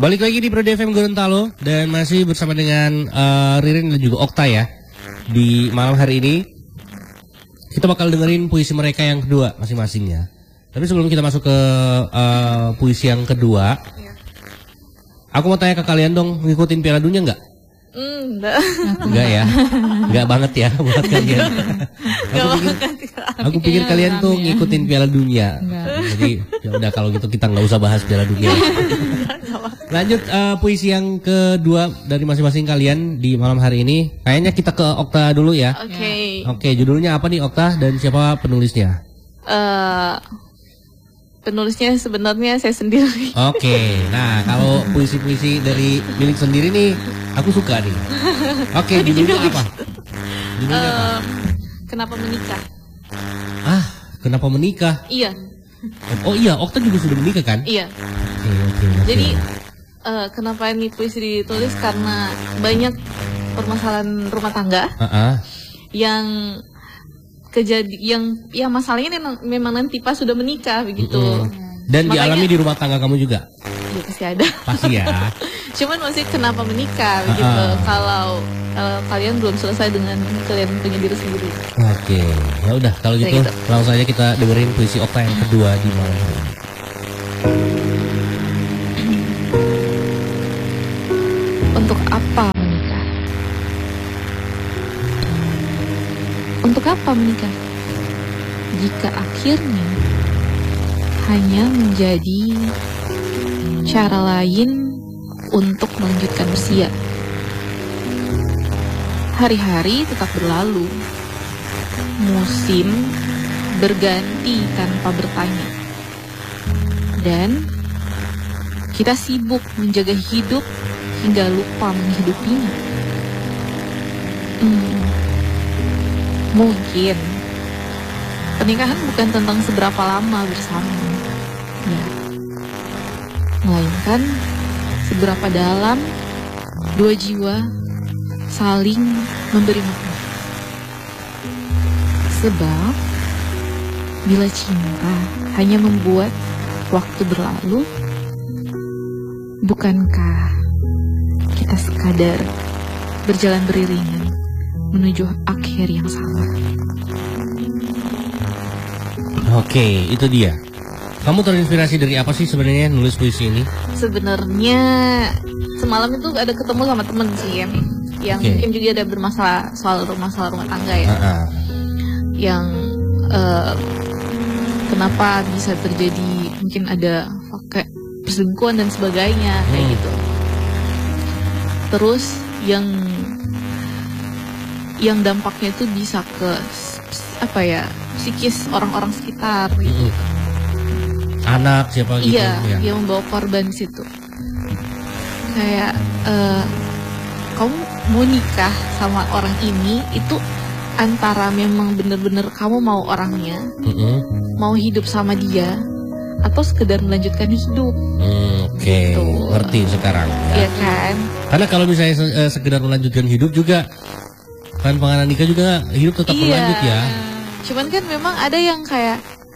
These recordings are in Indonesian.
Balik lagi di Prodi FM Gorontalo dan masih bersama dengan Ririn dan juga Okta ya. Di malam hari ini kita bakal dengerin puisi mereka yang kedua masing-masing ya. Tapi sebelum kita masuk ke puisi yang kedua, aku mau tanya ke kalian dong, ngikutin Piala Dunia nggak? Enggak ya, enggak banget ya buat kalian. Aku pikir kalian tuh ngikutin Piala Dunia. Jadi ya udah kalau gitu kita nggak usah bahas Piala Dunia. Lanjut puisi yang kedua dari masing-masing kalian di malam hari ini. Kayaknya kita ke Okta dulu ya. Oke, judulnya apa nih Okta dan siapa penulisnya? Penulisnya sebenarnya saya sendiri. Oke, nah kalau puisi-puisi dari milik sendiri nih, aku suka nih. Oke, judulnya apa? Judulnya apa? Kenapa menikah? Kenapa menikah? Iya. Oh iya, Okta juga sudah menikah kan? Iya. Oke. Jadi kenapa ini puisi ditulis karena banyak permasalahan rumah tangga yang yang masalahnya memang nanti pas sudah menikah begitu. Dan makanya, dialami di rumah tangga kamu juga? Ya pasti ada. Pasti ya. Cuman masih kenapa menikah begitu? Kalau kalian belum selesai dengan kalian punya diri sendiri. Oke, ya udah kalau gitu langsung saja kita dengerin puisi Okta yang kedua di malam hari ini. Untuk apa menikah? Untuk apa menikah? Jika akhirnya hanya menjadi cara lain untuk melanjutkan usia. Hari-hari tetap berlalu, musim berganti tanpa bertanya, dan kita sibuk menjaga hidup hingga lupa menghidupinya. Mungkin pernikahan bukan tentang seberapa lama bersama, ya, melainkan seberapa dalam dua jiwa saling memberi makna. Sebab bila cinta hanya membuat waktu berlalu, bukankah kita sekadar berjalan beriringan menuju akhir yang sama? Oke, itu dia. Kamu terinspirasi dari apa sih sebenarnya nulis puisi ini? Sebenarnya semalam itu ada ketemu sama temen sih yang mungkin juga ada bermasalah soal masalah rumah tangga ya. Yang kenapa bisa terjadi, mungkin ada kayak perselingkuhan dan sebagainya kayak gitu. Terus yang dampaknya itu bisa ke psikis orang-orang sekitar gitu. Anak siapa gitu? Iya, yang membawa korban di situ. Kayak kamu mau nikah sama orang ini itu antara memang benar-benar kamu mau orangnya, mau hidup sama dia, atau sekedar melanjutkan hidup. Oke, ngerti sekarang ya. Iya kan? Karena kalau misalnya sekedar melanjutkan hidup juga, kan pengantin nikah juga hidup tetap berlanjut ya. Cuman kan memang ada yang kayak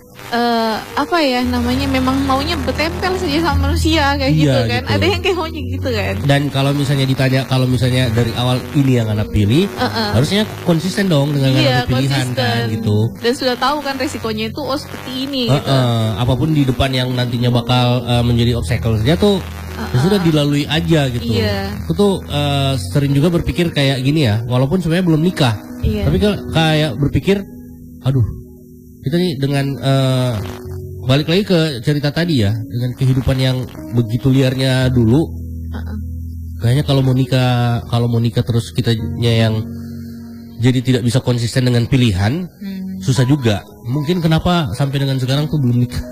memang maunya bertempel saja sama manusia kayak gitu kan. Gitu. Ada yang kayak maunya gitu kan. Dan kalau misalnya ditanya, kalau misalnya dari awal ini yang anak pilih, harusnya konsisten dong dengan anak pilihan kan gitu. Dan sudah tahu kan resikonya itu seperti ini gitu. Apapun di depan yang nantinya bakal menjadi obstacle saja tuh ya sudah dilalui aja gitu. Aku tuh sering juga berpikir kayak gini ya, walaupun sebenarnya belum nikah, tapi kayak berpikir, aduh, kita nih dengan balik lagi ke cerita tadi ya, dengan kehidupan yang begitu liarnya dulu, kayaknya kalau mau nikah terus kitanya yang jadi tidak bisa konsisten dengan pilihan, susah juga. Mungkin kenapa sampai dengan sekarang tuh belum nikah.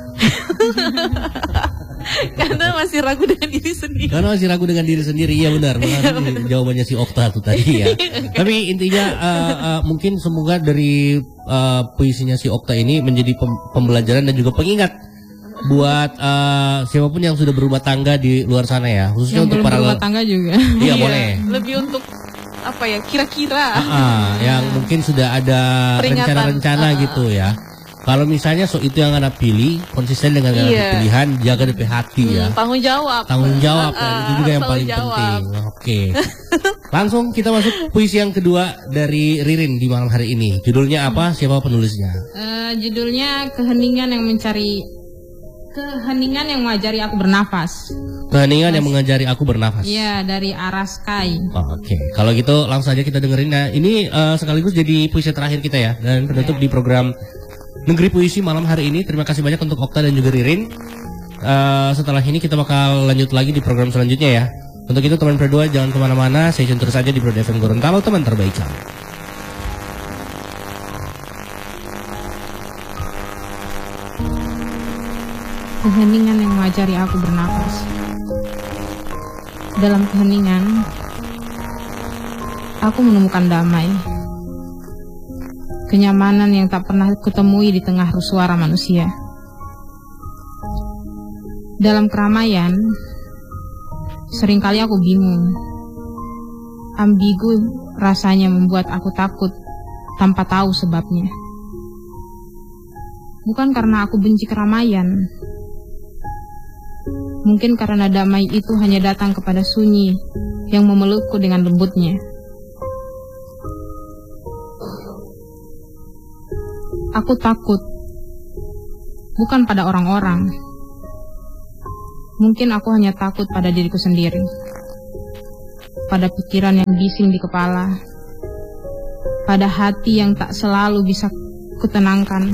Karena masih ragu dengan diri sendiri. Iya benar. Jawabannya si Okta tuh tadi ya. Tapi intinya mungkin semoga dari puisinya si Okta ini menjadi pembelajaran dan juga pengingat buat siapapun yang sudah berumah tangga di luar sana ya, khususnya yang untuk para berumah tangga juga. Iya boleh. Lebih untuk kira-kira yang mungkin sudah ada rencana-rencana gitu ya. Kalau misalnya itu yang Anda pilih, konsisten dengan pilihan, jaga DP hati ya. Tanggung jawab. Itu juga yang paling penting. Oke. Langsung kita masuk puisi yang kedua dari Ririn di malam hari ini. Judulnya apa? Siapa penulisnya? Judulnya Keheningan yang mengajari aku bernafas. Keheningan yang mengajari aku bernafas. Iya, dari Araskai. Oke. Kalau gitu langsung aja kita dengerin. Nah, ini sekaligus jadi puisi terakhir kita ya, dan penutup di program Negeri Puisi malam hari ini. Terima kasih banyak untuk Okta dan juga Ririn. Setelah ini kita bakal lanjut lagi di program selanjutnya ya. Untuk itu teman berdua jangan kemana-mana, stay tune terus saja di Broad FM Gorontalo, teman terbaik kami. Keheningan yang mengajari aku bernafas. Dalam keheningan, aku menemukan damai. Kenyamanan yang tak pernah kutemui di tengah suara manusia. Dalam keramaian, seringkali aku bingung. Ambigu rasanya membuat aku takut tanpa tahu sebabnya. Bukan karena aku benci keramaian. Mungkin karena damai itu hanya datang kepada sunyi yang memelukku dengan lembutnya. Aku takut, bukan pada orang-orang. Mungkin aku hanya takut pada diriku sendiri, pada pikiran yang bising di kepala, pada hati yang tak selalu bisa kutenangkan.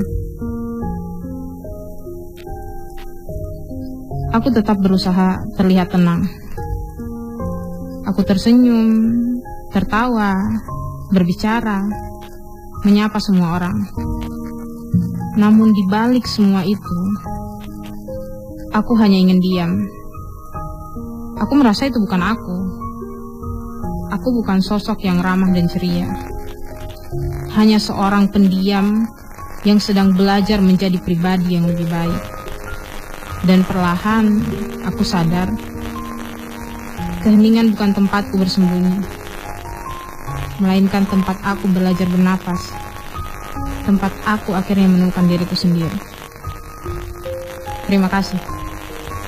Aku tetap berusaha terlihat tenang. Aku tersenyum, tertawa, berbicara, menyapa semua orang. Namun di balik semua itu, aku hanya ingin diam. Aku merasa itu bukan aku. Aku bukan sosok yang ramah dan ceria. Hanya seorang pendiam yang sedang belajar menjadi pribadi yang lebih baik. Dan perlahan aku sadar, keheningan bukan tempatku bersembunyi, melainkan tempat aku belajar bernafas. Tempat aku akhirnya menemukan diriku sendiri. Terima kasih.